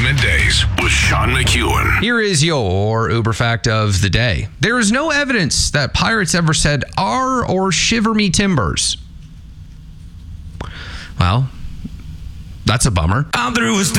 Middays with Sean McEwen. Here is your Uber fact of the day. There is no evidence that pirates ever said "ar" or "shiver me timbers." Well, that's a bummer. I'm through with